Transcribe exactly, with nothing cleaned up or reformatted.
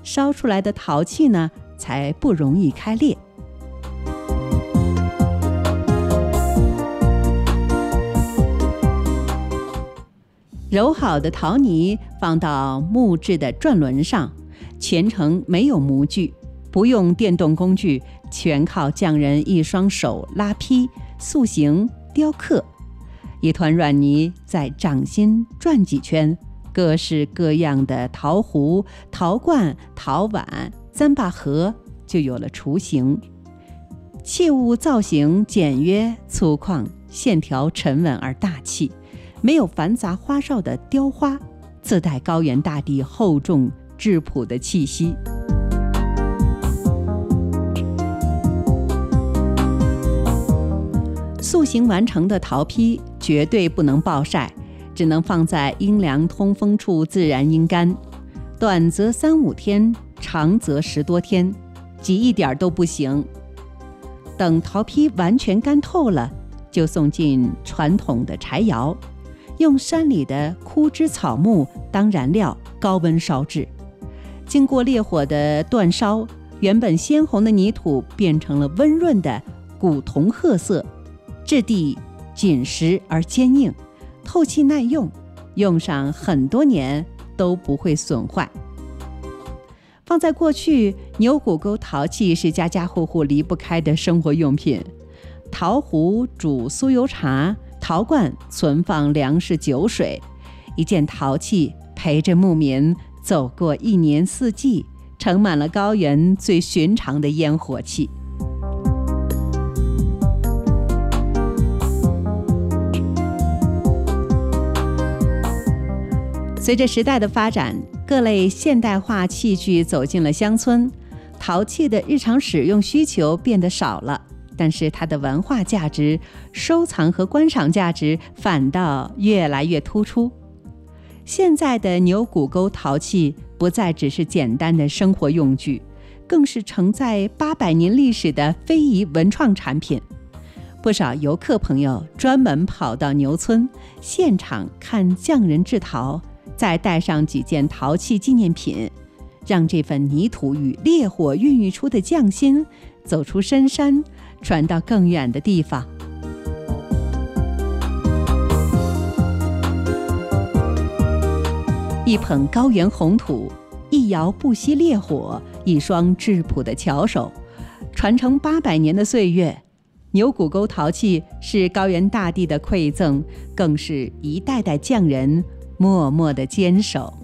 烧出来的陶器呢，才不容易开裂。揉好的陶泥放到木质的转轮上，全程没有模具，不用电动工具，全靠匠人一双手拉坯、塑形、雕刻。一团软泥在掌心转几圈，各式各样的陶壶、陶罐、陶碗、糌粑盒就有了雏形。器物造型简约粗犷，线条沉稳而大气，没有繁杂花哨的雕花，自带高原大地厚重质朴的气息。塑形完成的陶坯绝对不能暴晒，只能放在阴凉通风处自然阴干，短则三五天，长则十多天，挤一点都不行。等陶坯完全干透了，就送进传统的柴窑，用山里的枯枝草木当燃料，高温烧制。经过烈火的煅烧，原本鲜红的泥土变成了温润的古铜褐色，质地紧实而坚硬，透气耐用，用上很多年都不会损坏。放在过去，牛骨沟陶器是家家户户离不开的生活用品。陶壶煮酥油茶，陶罐存放粮食酒水，一件陶器陪着牧民走过一年四季，盛满了高原最寻常的烟火气。随着时代的发展，各类现代化器具走进了乡村，陶器的日常使用需求变得少了，但是它的文化价值、收藏和观赏价值反倒越来越突出。现在的牛骨沟陶器不再只是简单的生活用具，更是承载八百年历史的非遗文创产品。不少游客朋友专门跑到牛村，现场看匠人制陶，再带上几件陶器纪念品，让这份泥土与烈火孕育出的匠心走出深山，传到更远的地方。一捧高原红土，一窑不熄烈火，一双质朴的巧手，传承八百年的岁月。牛骨沟陶器是高原大地的馈赠，更是一代代匠人默默的坚守。